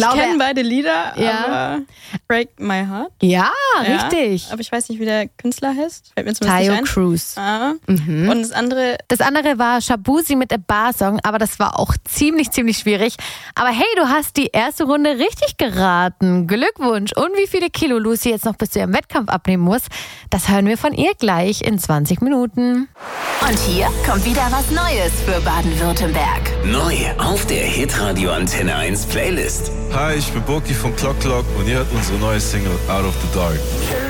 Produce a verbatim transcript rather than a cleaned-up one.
glaube, ich kenne beide Lieder, ja. aber Break My Heart. Ja, ja, richtig. Aber ich weiß nicht, wie der Künstler heißt. Fällt mir zumindest Tayo nicht ein. Cruz. Ah. Mhm. Und das andere... Das andere war Shabuzi mit A Bar Song, aber das war auch ziemlich, ziemlich schwierig. Aber hey, du hast die erste Runde richtig geraten. Glückwunsch. Und wie viele Kilo Lucy jetzt noch bis zu ihrem Wettkampf abnehmen muss, das hören wir von ihr gleich in zwanzig Minuten. Und hier kommt wieder was Neues für Baden-Württemberg. Neu auf der Hitradio Antenne eins Playlist. Hi, ich bin Boki von Clock Clock und ihr hört unsere neue Single Out of the Dark.